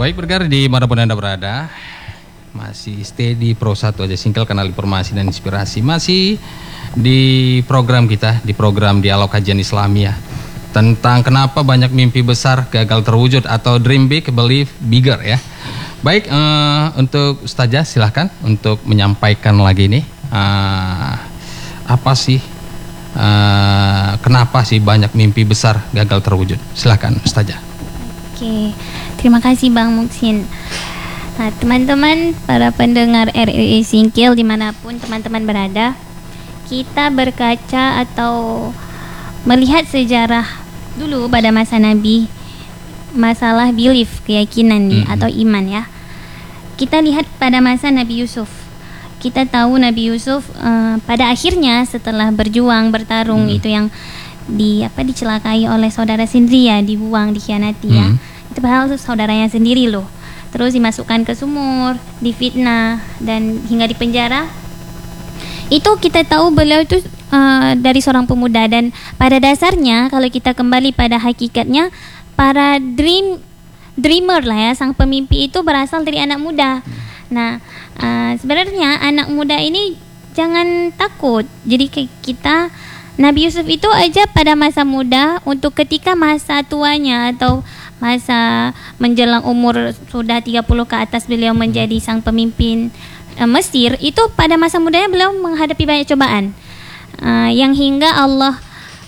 Baik pendengar di manapun Anda berada, masih stay di Pro 1 aja Singkel, kanal informasi dan inspirasi. Masih di program kita, di program Dialog Kajian Islamiyah, tentang kenapa banyak mimpi besar gagal terwujud atau dream big, believe bigger ya. Baik, untuk Ustazah silahkan untuk menyampaikan lagi nih, apa sih, kenapa sih banyak mimpi besar gagal terwujud? Silahkan Ustazah. Oke, terima kasih Bang Muksin. Nah, teman-teman para pendengar RRI Singkil dimanapun teman-teman berada, kita berkaca atau melihat sejarah dulu pada masa Nabi, masalah belief, keyakinan nih, atau iman ya. Kita lihat pada masa Nabi Yusuf. Kita tahu Nabi Yusuf pada akhirnya setelah berjuang, bertarung, itu yang dicelakai oleh saudara sendiri ya, dibuang, dikhianati ya. Itu padahal saudaranya sendiri loh. Terus dimasukkan ke sumur, difitnah, dan hingga dipenjara. Itu kita tahu beliau itu dari seorang pemuda, dan pada dasarnya kalau kita kembali pada hakikatnya, para dreamer lah ya, sang pemimpi itu berasal dari anak muda. Nah, sebenarnya anak muda ini jangan takut. Jadi kita, Nabi Yusuf itu aja pada masa muda, untuk ketika masa tuanya atau masa menjelang umur sudah 30 ke atas beliau menjadi sang pemimpin Mesir, itu pada masa mudanya beliau menghadapi banyak cobaan yang hingga Allah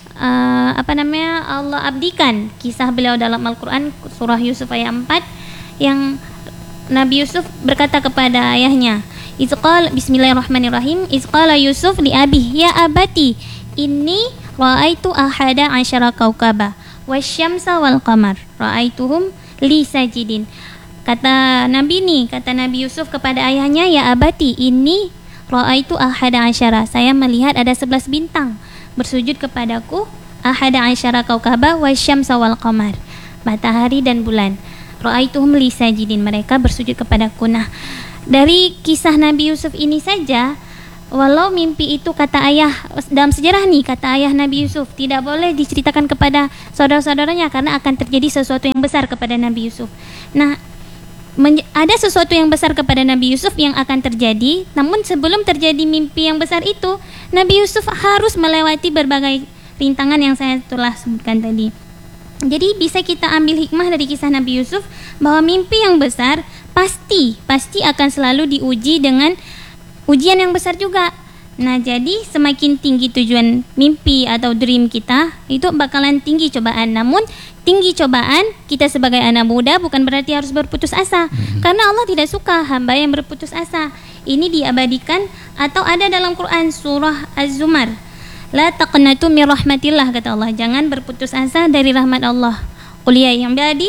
Allah abdikan kisah beliau dalam Al-Quran surah Yusuf ayat 4, yang Nabi Yusuf berkata kepada ayahnya, Bismillahirrahmanirrahim, Izqala Yusuf li abih ya abati inni ra'aitu ahada asyara kaukaba wasyamsa wal qamar ra'aituhum li sajidin. Kata Nabi Yusuf kepada ayahnya, ya abati ini ra'aitu ahada asyara, saya melihat ada 11 bintang bersujud kepadaku, ahada asyara kaukaba wasyamsa wal qamar, matahari dan bulan, ra'aituhum li sajidin, mereka bersujud kepadaku. Nah, dari kisah Nabi Yusuf ini saja, walau mimpi itu kata ayah, dalam sejarah nih kata ayah Nabi Yusuf, tidak boleh diceritakan kepada saudara-saudaranya karena akan terjadi sesuatu yang besar kepada Nabi Yusuf. Nah, ada sesuatu yang besar kepada Nabi Yusuf yang akan terjadi, namun sebelum terjadi mimpi yang besar itu, Nabi Yusuf harus melewati berbagai rintangan yang saya telah sebutkan tadi. Jadi bisa kita ambil hikmah dari kisah Nabi Yusuf bahwa mimpi yang besar pasti akan selalu diuji dengan ujian yang besar juga. Nah, jadi semakin tinggi tujuan mimpi atau dream kita, itu bakalan tinggi cobaan. Namun tinggi cobaan, kita sebagai anak muda bukan berarti harus berputus asa, karena Allah tidak suka hamba yang berputus asa. Ini diabadikan atau ada dalam Quran surah Az-Zumar, la taqnatu min rahmatillah, kata Allah, jangan berputus asa dari rahmat Allah. Qul ya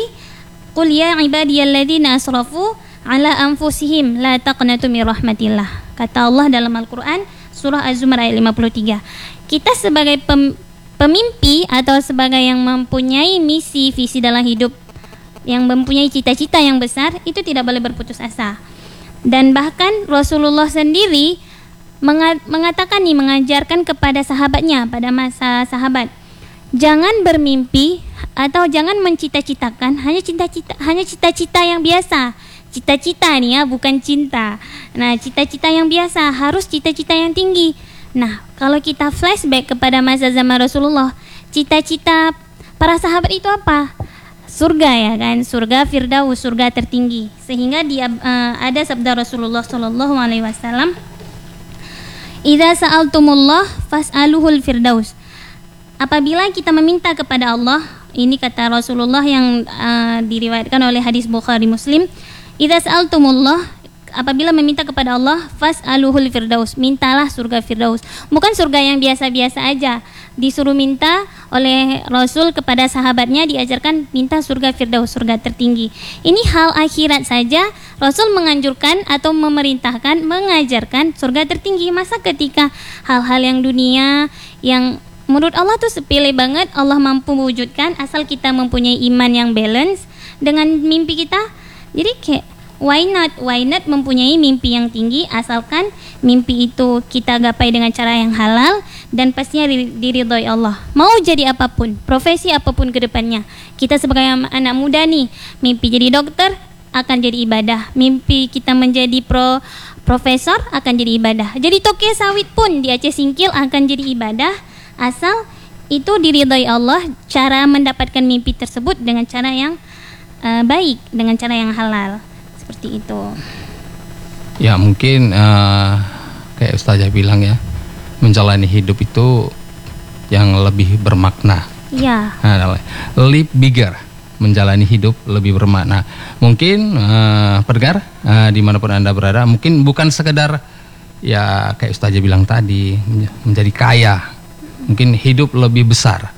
ibadiyalladzina asrafu ala anfusihim la taqnatu min rahmatillah, kata Allah dalam Al-Quran surah Az-Zumar ayat 53. Kita sebagai pemimpi atau sebagai yang mempunyai misi visi dalam hidup, yang mempunyai cita-cita yang besar, itu tidak boleh berputus asa. Dan bahkan Rasulullah sendiri mengatakan nih, mengajarkan kepada sahabatnya pada masa sahabat, jangan bermimpi atau jangan mencita-citakan hanya cita-cita yang biasa. Cita-cita nih ya, bukan cinta. Nah, cita-cita yang biasa, harus cita-cita yang tinggi. Nah, kalau kita flashback kepada masa zaman Rasulullah, cita-cita para sahabat itu apa? Surga ya kan, surga Firdaus, surga tertinggi. Sehingga ada sabda Rasulullah SAW, "Idza sa'altumullah fas'aluhul firdaus." Apabila kita meminta kepada Allah, ini kata Rasulullah yang diriwayatkan oleh hadis Bukhari Muslim, idza sa'altumullah, apabila meminta kepada Allah, fas'aluhul firdaus, mintalah surga Firdaus. Bukan surga yang biasa-biasa aja. Disuruh minta oleh Rasul kepada sahabatnya, diajarkan minta surga Firdaus, surga tertinggi. Ini hal akhirat saja Rasul menganjurkan atau memerintahkan, mengajarkan surga tertinggi. Masa ketika hal-hal yang dunia yang menurut Allah tuh sepele banget, Allah mampu mewujudkan asal kita mempunyai iman yang balance dengan mimpi kita. Jadi kayak why not mempunyai mimpi yang tinggi, asalkan mimpi itu kita gapai dengan cara yang halal dan pastinya diridhoi Allah. Mau jadi apapun, profesi apapun ke depannya, kita sebagai anak muda nih, mimpi jadi dokter, akan jadi ibadah. Mimpi kita menjadi profesor akan jadi ibadah. Jadi toke sawit pun di Aceh Singkil akan jadi ibadah, asal itu diridhai Allah. Cara mendapatkan mimpi tersebut dengan cara yang baik, dengan cara yang halal. Seperti itu. Ya mungkin kayak Ustazah bilang ya, menjalani hidup itu yang lebih bermakna. Iya. Live bigger, menjalani hidup lebih bermakna. Mungkin pendengar dimanapun Anda berada, mungkin bukan sekedar ya kayak Ustazah bilang tadi menjadi kaya, mungkin hidup lebih besar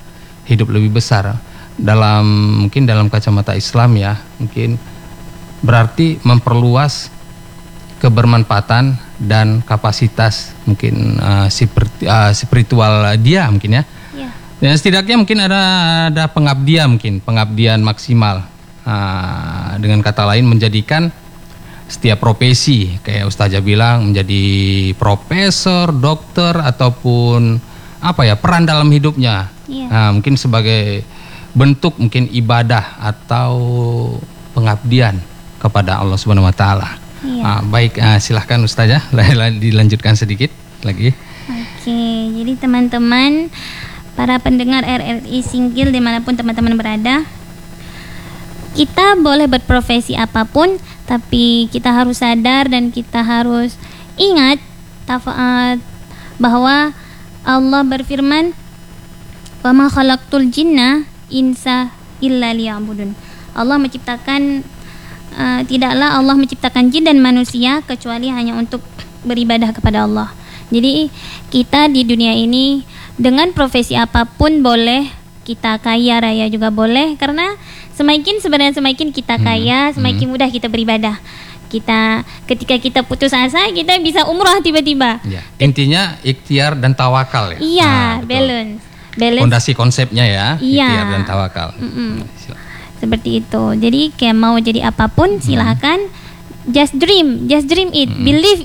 mungkin dalam kacamata Islam ya, mungkin berarti memperluas kebermanfaatan dan kapasitas mungkin spiritual dia mungkin ya. Dan setidaknya mungkin ada pengabdian maksimal. Dengan kata lain menjadikan setiap profesi kayak Ustazah bilang menjadi profesor, dokter ataupun peran dalam hidupnya. Mungkin sebagai bentuk mungkin ibadah atau pengabdian kepada Allah Subhanahu wa taala. Baik, silahkan Ustazah dilanjutkan sedikit lagi. Oke, jadi teman-teman para pendengar RRI Singkil dimanapun teman-teman berada, kita boleh berprofesi apapun, tapi kita harus sadar dan kita harus ingat bahwa Allah berfirman, "Wa ma khalaqtul jinna insa illa liya'budun." Allah menciptakan tidaklah Allah menciptakan jin dan manusia kecuali hanya untuk beribadah kepada Allah. Jadi kita di dunia ini dengan profesi apapun boleh, kita kaya raya juga boleh, karena semakin kita kaya, semakin mudah kita beribadah. Ketika kita putus asa, kita bisa umrah tiba-tiba. Ya, intinya ikhtiar dan tawakal ya. Iya, balance. Fondasi konsepnya ya, iya. Ikhtiar dan tawakal. Seperti itu. Jadi kayak mau jadi apapun silahkan, just dream it, believe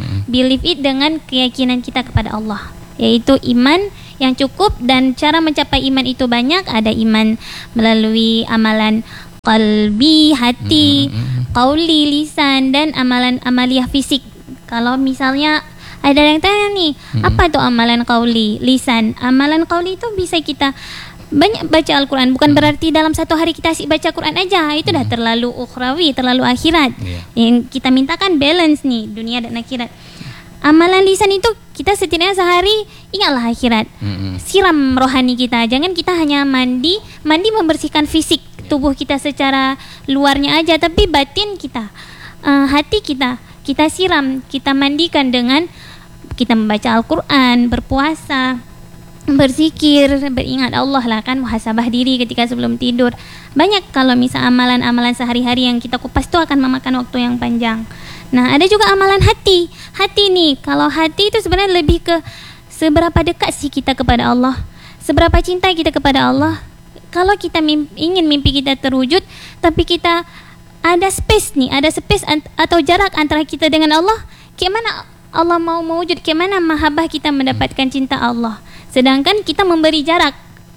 it dengan keyakinan kita kepada Allah, yaitu iman yang cukup. Dan cara mencapai iman itu banyak. Ada iman melalui amalan qalbi, hati, qauli, lisan, dan amalan amaliyah fisik. Kalau misalnya ada yang tanya nih, apa tuh amalan qauli, lisan? Amalan qauli itu bisa kita banyak baca Al-Quran, bukan berarti dalam satu hari kita asik baca Quran aja, itu dah terlalu ukhrawi, terlalu akhirat. Yang kita mintakan balance nih, dunia dan akhirat. Amalan lisan itu kita setidaknya sehari ingatlah akhirat, siram rohani kita. Jangan kita hanya mandi membersihkan fisik tubuh kita secara luarnya aja, tapi batin kita, hati kita siram, kita mandikan dengan kita membaca Al-Quran, berpuasa, berzikir, beringat Allah lah kan, muhasabah diri ketika sebelum tidur. Banyak kalau misal amalan-amalan sehari-hari yang kita kupas itu akan memakan waktu yang panjang. Nah, ada juga amalan hati. Hati nih, kalau hati itu sebenarnya lebih ke seberapa dekat sih kita kepada Allah, seberapa cinta kita kepada Allah. Kalau kita ingin mimpi kita terwujud, tapi kita ada space atau jarak antara kita dengan Allah, gimana Allah mau mewujud, gimana mahabbah kita mendapatkan cinta Allah, sedangkan kita memberi jarak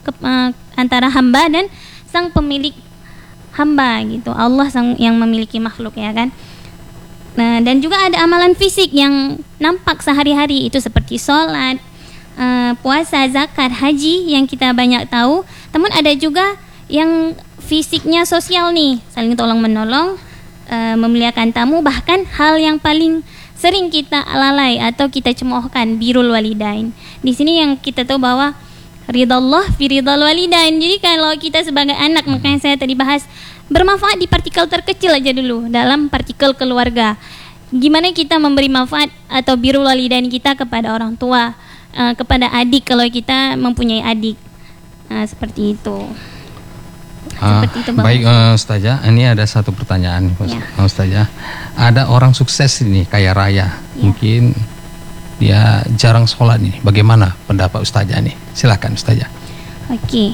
antara hamba dan sang pemilik hamba gitu, Allah sang yang memiliki makhluk ya kan. Nah, dan juga ada amalan fisik yang nampak sehari-hari, itu seperti sholat, puasa, zakat, haji yang kita banyak tahu. Namun ada juga yang fisiknya sosial nih, saling tolong menolong, memuliakan tamu, bahkan hal yang paling sering kita lalai atau kita cemoohkan, birrul walidain. Di sini yang kita tahu bahwa ridallah fi ridal walidain. Jadi kalau kita sebagai anak, makanya saya tadi bahas bermanfaat di partikel terkecil aja dulu, dalam partikel keluarga. Gimana kita memberi manfaat atau birrul walidain kita kepada orang tua, kepada adik kalau kita mempunyai adik. Seperti itu. Baik, Ustazah, ini ada satu pertanyaan Ustazah. Ada orang sukses ini, kaya raya, mungkin dia jarang sholat nih. Bagaimana pendapat Ustazah nih? Silakan Ustazah. Oke.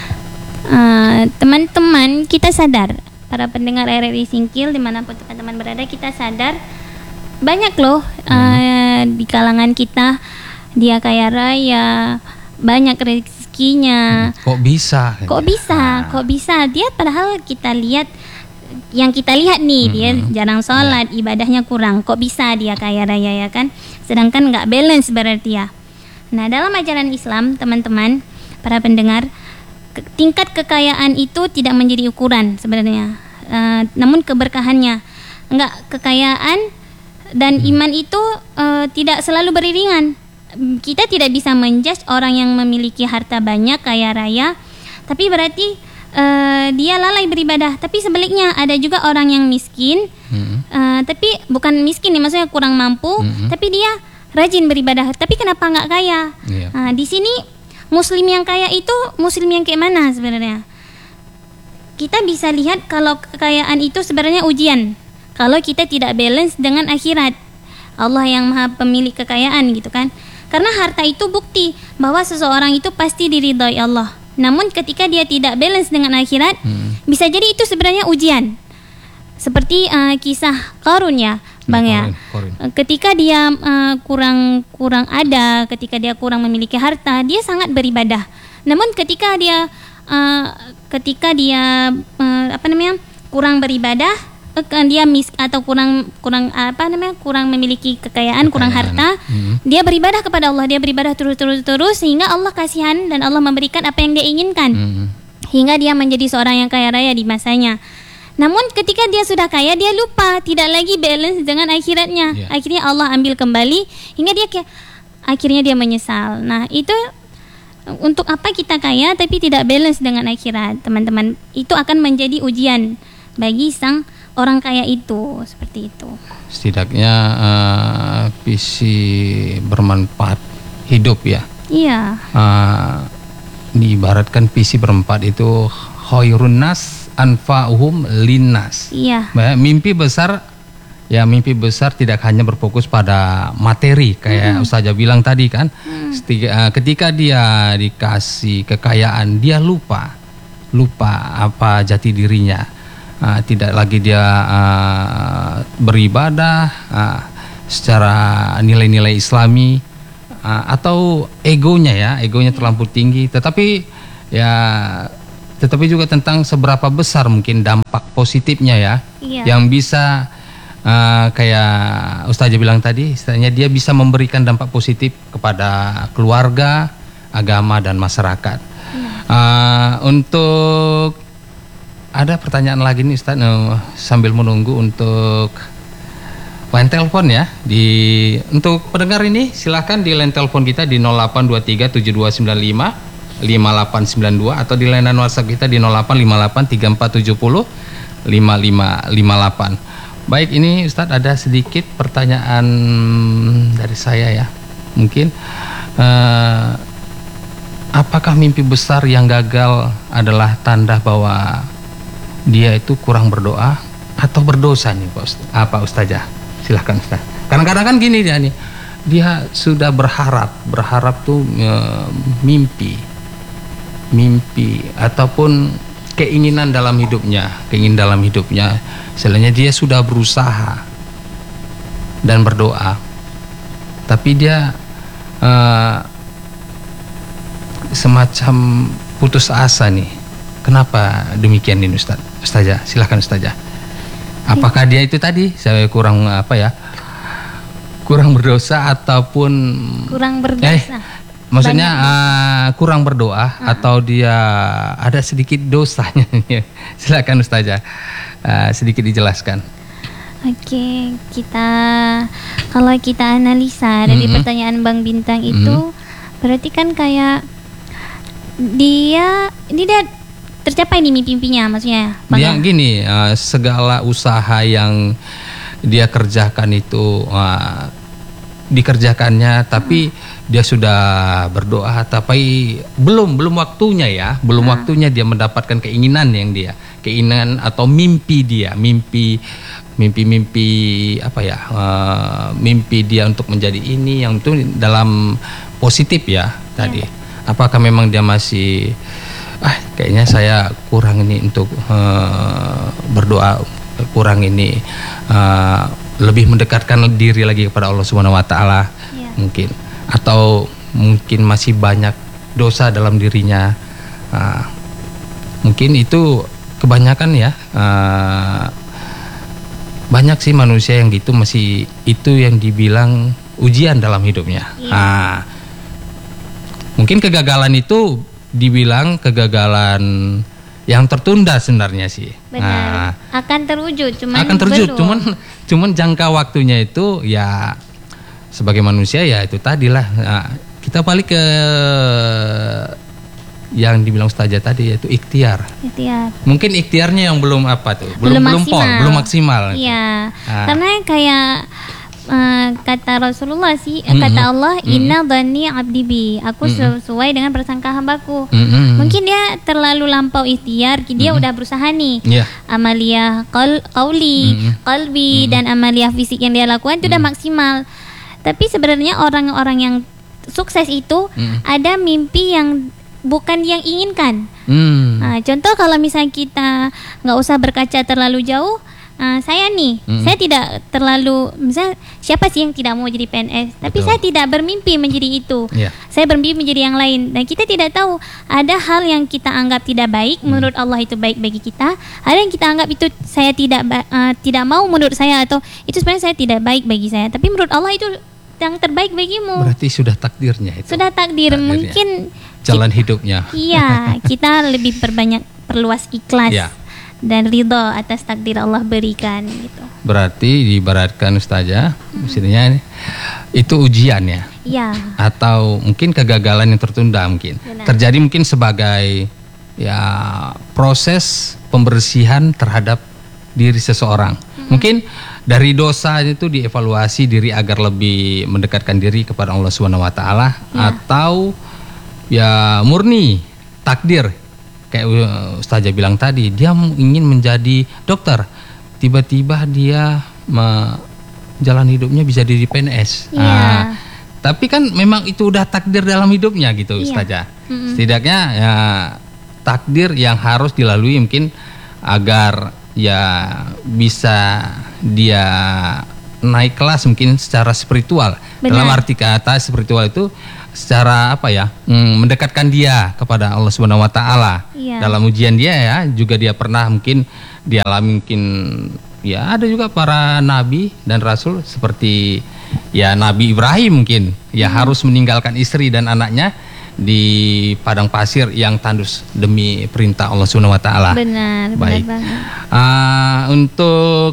Teman-teman, kita sadar, para pendengar RRI Singkil dimanapun teman-teman berada, kita sadar banyak loh di kalangan kita dia kaya raya, banyak rezekinya. Kok bisa? Kok bisa? Dia padahal kita lihat yang kita lihat nih, dia jarang sholat, ibadahnya kurang, kok bisa dia kaya raya ya kan? Sedangkan nggak balance berarti ya. Nah, dalam ajaran Islam, teman-teman, para pendengar, tingkat kekayaan itu tidak menjadi ukuran sebenarnya, namun keberkahannya. Enggak, kekayaan dan iman itu tidak selalu beriringan. Kita tidak bisa menjudge orang yang memiliki harta banyak, kaya raya, tapi berarti dia lalai beribadah. Tapi sebaliknya ada juga orang yang miskin, tapi bukan miskin nih, maksudnya kurang mampu, tapi dia rajin beribadah. Tapi kenapa nggak kaya? Di sini Muslim yang kaya itu Muslim yang kayak mana sebenarnya? Kita bisa lihat kalau kekayaan itu sebenarnya ujian. Kalau kita tidak balance dengan akhirat, Allah yang maha pemilik kekayaan gitu kan. Karena harta itu bukti bahwa seseorang itu pasti diridhoi Allah. Namun ketika dia tidak balance dengan akhirat, bisa jadi itu sebenarnya ujian. Seperti kisah Qarun ya, Bang ya. Ketika dia kurang ada, ketika dia kurang memiliki harta, dia sangat beribadah. Namun ketika dia kurang beribadah, dia atau kurang memiliki kekayaan, kurang harta, dia beribadah kepada Allah, dia beribadah terus sehingga Allah kasihan dan Allah memberikan apa yang dia inginkan, hingga dia menjadi seorang yang kaya raya di masanya. Namun ketika dia sudah kaya, dia lupa, tidak lagi balance dengan akhiratnya. Akhirnya Allah ambil kembali hingga dia akhirnya dia menyesal. Nah, itu untuk apa kita kaya tapi tidak balance dengan akhirat, teman-teman? Itu akan menjadi ujian bagi sang orang kaya itu, seperti itu. Setidaknya visi bermanfaat hidup ya. Iya. Diibaratkan visi bermanfaat itu khairun nas anfa'uhum linnas. Iya. Mimpi besar tidak hanya berfokus pada materi kayak Ustazah bilang tadi kan. Ketika dia dikasih kekayaan, dia lupa apa jati dirinya. Tidak lagi dia beribadah secara nilai-nilai Islami, atau egonya terlampau tinggi. Tetapi juga tentang seberapa besar mungkin dampak positifnya ya, yang bisa kayak Ustazah bilang tadi, istilahnya dia bisa memberikan dampak positif kepada keluarga, agama dan masyarakat. Untuk ada pertanyaan lagi nih Ustaz, sambil menunggu untuk line telepon ya. Untuk pendengar ini silahkan di line telepon kita di 0823 7295 5892 atau di layanan WhatsApp kita di 0858 3470 5558. Baik, ini Ustaz ada sedikit pertanyaan dari saya ya. Mungkin apakah mimpi besar yang gagal adalah tanda bahwa dia itu kurang berdoa atau berdosa nih Pak Ustazah? Silahkan Ustaz. Kadang-kadang kan gini dia sudah berharap tuh mimpi ataupun keinginan dalam hidupnya, istilahnya dia sudah berusaha dan berdoa, tapi dia semacam putus asa nih. Kenapa demikian ini Ustazah? Silahkan Ustazah. Apakah dia itu tadi saya kurang berdosa ataupun kurang berdosa? Maksudnya kurang berdoa atau dia ada sedikit dosanya? Silakan Ustazah, sedikit dijelaskan. Oke, kalau kita analisa dari pertanyaan Bang Bintang itu, berarti kan kayak dia tercapai nih mimpi-mimpinya, maksudnya Bang. Dia gini, segala usaha yang dia kerjakan itu dikerjakannya, tapi dia sudah berdoa, tapi belum waktunya ya, waktunya dia mendapatkan keinginan atau mimpi dia, mimpi dia untuk menjadi ini yang itu dalam positif ya tadi. Apakah memang dia masih kayaknya saya kurang ini untuk berdoa, kurang ini lebih mendekatkan diri lagi kepada Allah Subhanahu wa taala, mungkin, atau mungkin masih banyak dosa dalam dirinya. Mungkin itu kebanyakan ya banyak sih manusia yang gitu, masih itu yang dibilang ujian dalam hidupnya. Mungkin kegagalan itu dibilang kegagalan yang tertunda sebenarnya sih. Benar. Akan terwujud, akan terwujud, cuman jangka waktunya itu ya sebagai manusia ya itu tadilah. Kita balik ke yang dibilang Ustazah tadi, yaitu ikhtiar. Mungkin ikhtiarnya yang belum apa tuh, belum maksimal. Iya. Karena kayak kata Rasulullah sih, kata Allah, Inna dhanni abdi bi, aku sesuai dengan prasangka hambaku. Mungkin dia terlalu lampau ikhtiar, dia udah berusaha nih. Amalia qalbi dan amalia fisik yang dia lakukan itu udah maksimal. Tapi sebenarnya orang-orang yang sukses itu ada mimpi yang bukan yang inginkan. Contoh kalau misalnya kita nggak usah berkaca terlalu jauh, saya nih, saya tidak terlalu, misalnya siapa sih yang tidak mau jadi PNS? Tapi saya tidak bermimpi menjadi itu. Saya bermimpi menjadi yang lain. Dan kita tidak tahu, ada hal yang kita anggap tidak baik, menurut Allah itu baik bagi kita. Ada yang kita anggap itu saya tidak mau menurut saya, atau itu sebenarnya saya tidak baik bagi saya. Tapi menurut Allah itu yang terbaik bagimu. Berarti sudah takdirnya itu. Sudah takdirnya. Mungkin jalan hidupnya. Iya, kita lebih perluas ikhlas dan ridho atas takdir Allah berikan gitu. Berarti diibaratkan Ustazah, maksudnya itu ujian ya. Iya. Atau mungkin kegagalan yang tertunda mungkin. Benar. Terjadi mungkin sebagai ya proses pembersihan terhadap diri seseorang. Mungkin dari dosa itu dievaluasi diri agar lebih mendekatkan diri kepada Allah Subhanahu wa taala, atau ya murni takdir kayak Ustazah bilang tadi, dia ingin menjadi dokter, tiba-tiba dia jalan hidupnya bisa jadi PNS. Tapi kan memang itu udah takdir dalam hidupnya gitu Ustazah. Setidaknya ya takdir yang harus dilalui mungkin agar ya bisa dia naik kelas mungkin secara spiritual. Dalam arti kata spiritual itu secara apa ya, mendekatkan dia kepada Allah Subhanahu wa taala. Dalam ujian dia ya, juga dia pernah mungkin dialami, mungkin ya ada juga para nabi dan rasul seperti ya Nabi Ibrahim mungkin ya harus meninggalkan istri dan anaknya di padang pasir yang tandus demi perintah Allah Subhanahu wa taala. Benar, baik. Benar banget. Untuk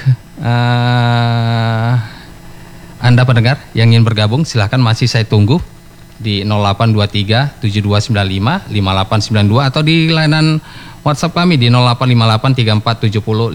Anda pendengar yang ingin bergabung, silahkan, masih saya tunggu di 0823 7295 5892 atau di layanan WhatsApp kami di 0858 3470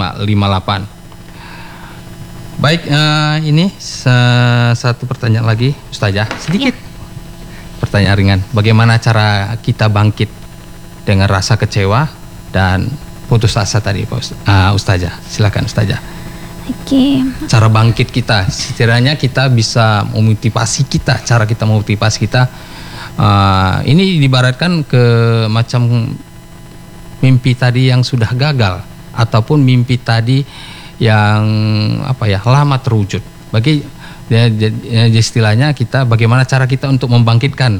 5558. Baik, ini satu pertanyaan lagi Ustazah, sedikit. Pertanyaan ringan, bagaimana cara kita bangkit dengan rasa kecewa dan putus asa tadi Ustazah? Silakan Ustazah. Oke. Cara bangkit kita, setidaknya kita bisa memotivasi kita, cara kita memotivasi kita. Ini diibaratkan ke macam mimpi tadi yang sudah gagal, ataupun mimpi tadi yang apa ya, lama terwujud. Bagi ya, istilahnya kita, bagaimana cara kita untuk membangkitkan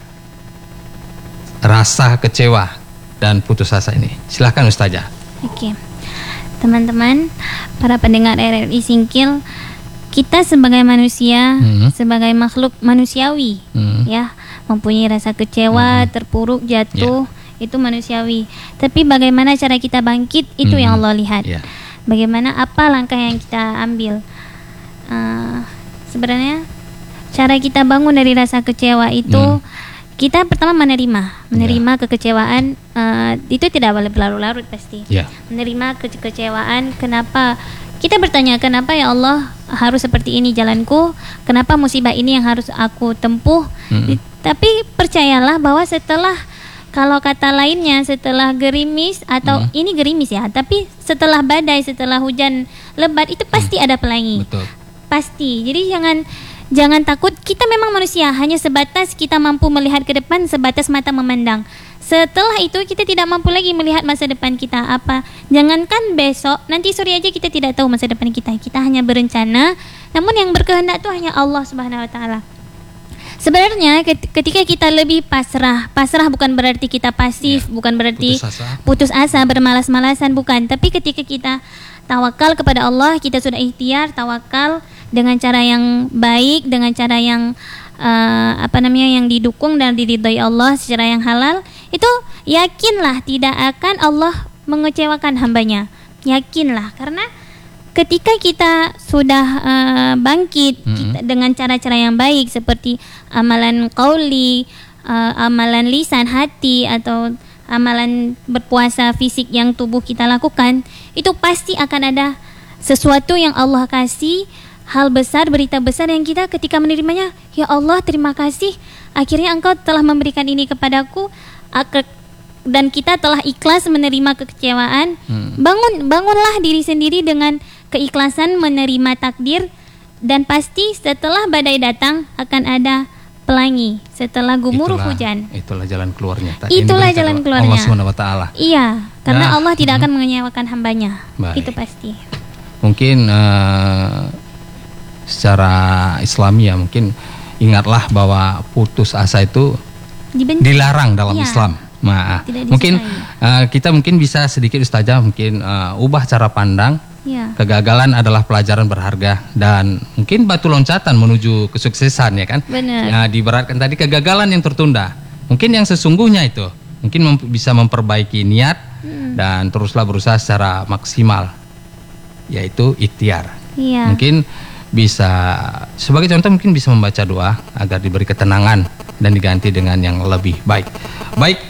rasa kecewa dan putus asa ini? Silahkan Ustazah. Oke. Teman-teman, para pendengar RRI Singkil, kita sebagai manusia, sebagai makhluk manusiawi, ya, mempunyai rasa kecewa, terpuruk, jatuh, itu manusiawi. Tapi bagaimana cara kita bangkit, itu yang Allah lihat. Bagaimana, apa langkah yang kita ambil. Sebenarnya cara kita bangun dari rasa kecewa itu, kita pertama menerima kekecewaan. Itu tidak boleh berlarut-larut pasti. Menerima kekecewaan. Kenapa? Kita bertanya, kenapa ya Allah harus seperti ini jalanku? Kenapa musibah ini yang harus aku tempuh? Tapi percayalah bahwa setelah, kalau kata lainnya, setelah gerimis, atau ini gerimis ya, tapi setelah badai, setelah hujan lebat, itu pasti ada pelangi. Betul. Pasti. Jadi jangan takut. Kita memang manusia, hanya sebatas kita mampu melihat ke depan, sebatas mata memandang. Setelah itu kita tidak mampu lagi melihat masa depan kita apa. Jangankan besok, nanti sore aja kita tidak tahu masa depan kita. Kita hanya berencana, namun yang berkehendak itu hanya Allah Subhanahu wa taala. Sebenarnya ketika kita lebih pasrah bukan berarti kita pasif, bukan berarti putus asa, bermalas-malasan, bukan. Tapi ketika kita tawakal kepada Allah, kita sudah ikhtiar tawakal dengan cara yang baik, dengan cara yang yang didukung dan diridhai Allah secara yang halal, itu yakinlah tidak akan Allah mengecewakan hambanya. Yakinlah, karena ketika kita sudah bangkit kita dengan cara-cara yang baik seperti amalan qauli, amalan lisan, hati, atau amalan berpuasa fisik yang tubuh kita lakukan, itu pasti akan ada sesuatu yang Allah kasih, hal besar, berita besar yang kita ketika menerimanya, ya Allah terima kasih, akhirnya Engkau telah memberikan ini kepadaku, dan kita telah ikhlas menerima kekecewaan. Bangunlah diri sendiri dengan keikhlasan menerima takdir, dan pasti setelah badai datang akan ada pelangi, setelah gemuruh hujan. Itulah jalan keluarnya. Itulah jalan keluarnya. Allah SWT. Iya, karena Allah tidak akan mengecewakan hambanya. Baik. Itu pasti. Mungkin secara Islami ya, mungkin ingatlah bahwa putus asa itu dilarang dalam Islam. Mungkin kita bisa sedikit Ustazah mungkin ubah cara pandang. Kegagalan adalah pelajaran berharga dan mungkin batu loncatan menuju kesuksesan, ya kan? Benar. Diberatkan tadi kegagalan yang tertunda. Mungkin yang sesungguhnya itu mungkin bisa memperbaiki niat dan teruslah berusaha secara maksimal, yaitu ikhtiar. Mungkin bisa sebagai contoh mungkin bisa membaca doa agar diberi ketenangan dan diganti dengan yang lebih baik. Baik,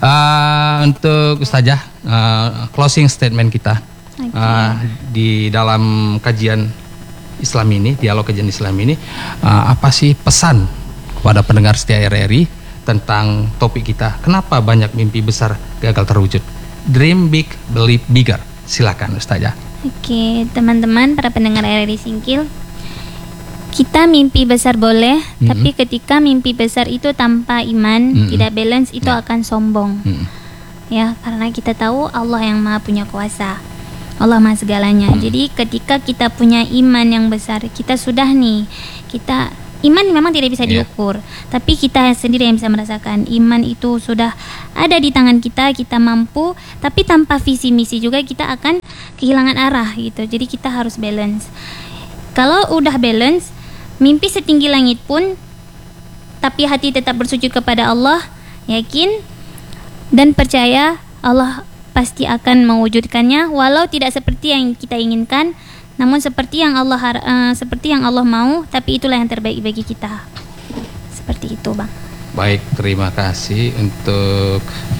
untuk Ustazah closing statement kita. Di dalam kajian Islam ini, dialog kajian Islam ini, apa sih pesan pada pendengar setia RRI tentang topik kita? Kenapa banyak mimpi besar gagal terwujud? Dream big, believe bigger. Silakan Ustazah. Oke, teman-teman para pendengar RRI Singkil, kita mimpi besar boleh, tapi ketika mimpi besar itu tanpa iman, tidak balance, itu akan sombong. Ya, karena kita tahu Allah yang Maha punya kuasa. Allah Maha segalanya. Jadi ketika kita punya iman yang besar, kita sudah iman memang tidak bisa diukur, tapi kita sendiri yang bisa merasakan iman itu sudah ada di tangan kita mampu, tapi tanpa visi misi juga kita akan kehilangan arah gitu. Jadi kita harus balance. Kalau udah balance, mimpi setinggi langit pun, tapi hati tetap bersujud kepada Allah, yakin dan percaya Allah pasti akan mewujudkannya, walau tidak seperti yang kita inginkan, namun seperti yang Allah mau, tapi itulah yang terbaik bagi kita. Seperti itu, Bang. Baik, terima kasih untuk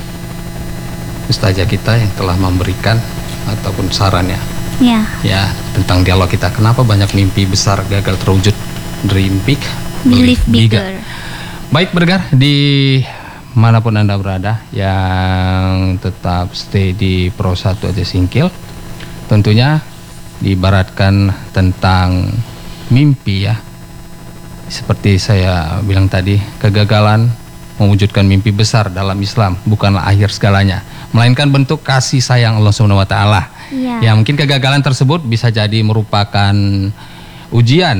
Ustazah kita yang telah memberikan ataupun sarannya. Ya, tentang dialog kita. Kenapa banyak mimpi besar gagal terwujud? Dream big, believe bigger. Baik, pendengar di manapun Anda berada yang tetap stay di Pro 1 aja Singkil, tentunya diibaratkan tentang mimpi ya. Seperti saya bilang tadi, kegagalan mewujudkan mimpi besar dalam Islam bukanlah akhir segalanya, melainkan bentuk kasih sayang Allah SWT. Ya, mungkin kegagalan tersebut bisa jadi merupakan ujian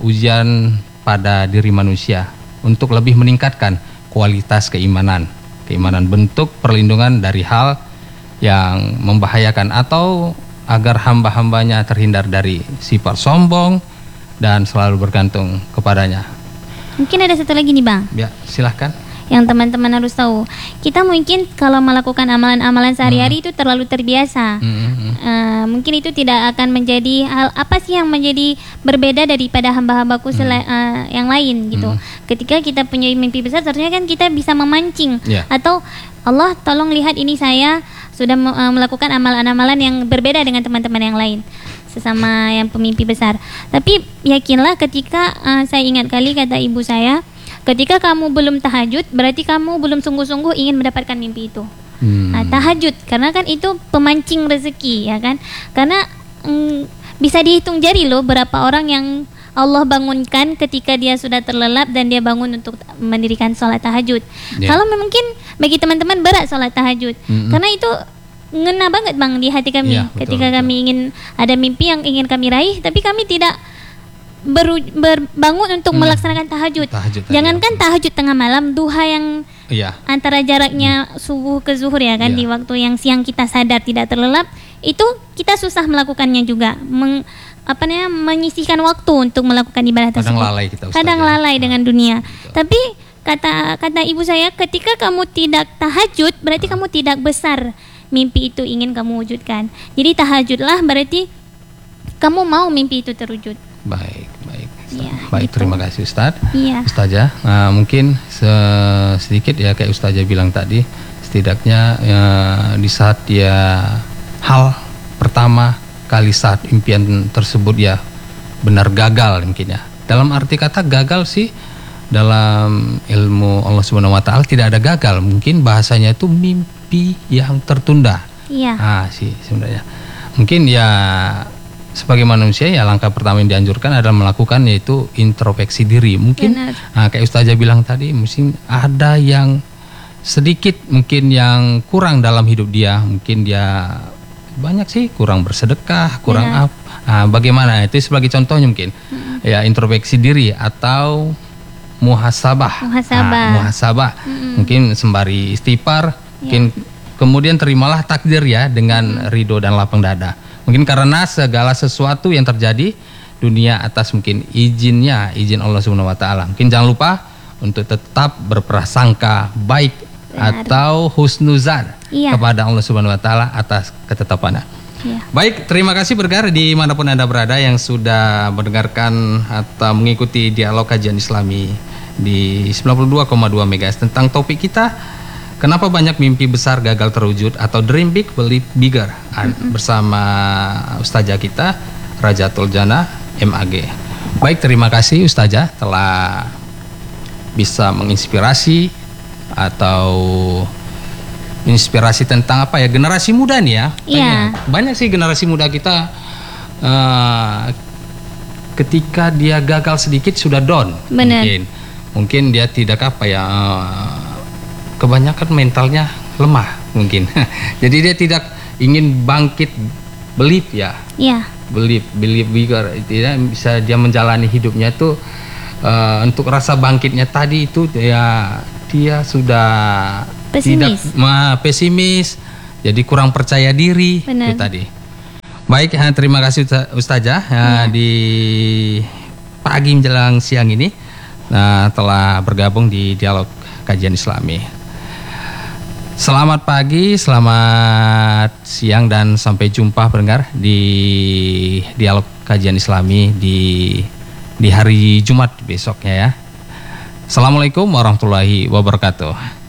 pada diri manusia untuk lebih meningkatkan kualitas keimanan bentuk perlindungan dari hal yang membahayakan, atau agar hamba-hambanya terhindar dari sifat sombong dan selalu bergantung kepadanya. Mungkin ada satu lagi nih, Bang. Ya, silahkan. Yang teman-teman harus tahu, kita mungkin kalau melakukan amalan-amalan sehari-hari itu terlalu terbiasa. Mungkin itu tidak akan menjadi hal apa sih yang menjadi berbeda daripada hamba-hambaku yang lain gitu. Ketika kita punya mimpi besar, seharusnya kan kita bisa memancing atau Allah tolong lihat ini saya sudah melakukan amalan-amalan yang berbeda dengan teman-teman yang lain, sesama yang pemimpi besar. Tapi yakinlah ketika saya ingat kali kata ibu saya, ketika kamu belum tahajud, berarti kamu belum sungguh-sungguh ingin mendapatkan mimpi itu. Tahajud, karena kan itu pemancing rezeki, ya kan? Karena bisa dihitung jari loh berapa orang yang Allah bangunkan ketika dia sudah terlelap dan dia bangun untuk mendirikan sholat tahajud. Kalau mungkin bagi teman-teman berat sholat tahajud, karena itu ngena banget, Bang, di hati kami. Ketika kami ingin ada mimpi yang ingin kami raih, tapi kami tidak berbangun untuk melaksanakan tahajud. Jangankan tahajud tengah malam, duha yang antara jaraknya subuh ke zuhur ya kan, di waktu yang siang kita sadar tidak terlelap, itu kita susah melakukannya juga. Menyisihkan waktu untuk melakukan ibadah tersebut. Kadang lalai dengan dunia. Tapi kata ibu saya, ketika kamu tidak tahajud, berarti kamu tidak besar mimpi itu ingin kamu wujudkan. Jadi tahajudlah berarti kamu mau mimpi itu terwujud. Baik. Ya, baik, gitu. Terima kasih Ustadz. Iya. Ustazah, mungkin sedikit ya kayak Ustazah bilang tadi, setidaknya di saat ya hal pertama kali saat impian tersebut ya benar gagal mungkin ya. Dalam arti kata gagal sih, dalam ilmu Allah Subhanahu wa taala tidak ada gagal, mungkin bahasanya itu mimpi yang tertunda. Iya. Sih sebenarnya. Mungkin ya sebagai manusia ya langkah pertama yang dianjurkan adalah melakukan yaitu introspeksi diri. Mungkin kayak Ustazah bilang tadi, mungkin ada yang sedikit mungkin yang kurang dalam hidup dia. Mungkin dia banyak sih kurang bersedekah, kurang bagaimana? Itu sebagai contohnya mungkin ya introspeksi diri atau muhasabah. Mungkin sembari istighfar, mungkin kemudian terimalah takdir ya dengan ridho dan lapang dada. Mungkin karena segala sesuatu yang terjadi dunia atas mungkin izin Allah Subhanahu wa taala. Mungkin jangan lupa untuk tetap berprasangka baik atau husnuzan kepada Allah Subhanahu wa taala atas ketetapannya. Baik, terima kasih bergar dimanapun Anda berada yang sudah mendengarkan atau mengikuti dialog kajian Islami di 92,2 MHz tentang topik kita, kenapa banyak mimpi besar gagal terwujud atau dream big believe bigger, bersama Ustazah kita Rajatul Jannah MAG. Baik, terima kasih Ustazah telah bisa menginspirasi atau inspirasi tentang apa ya, generasi muda nih ya. Banyak sih generasi muda kita ketika dia gagal sedikit sudah down. Mungkin dia tidak kebanyakan mentalnya lemah mungkin. Jadi dia tidak ingin bangkit, believe ya. Believe bigger. Tidak bisa dia menjalani hidupnya itu untuk rasa bangkitnya tadi itu ya dia sudah pesimis. Jadi kurang percaya diri itu tadi. Baik, terima kasih Ustazah di pagi menjelang siang ini telah bergabung di dialog kajian Islami. Selamat pagi, selamat siang, dan sampai jumpa pendengar di dialog kajian Islami di hari Jumat besoknya ya. Assalamualaikum warahmatullahi wabarakatuh.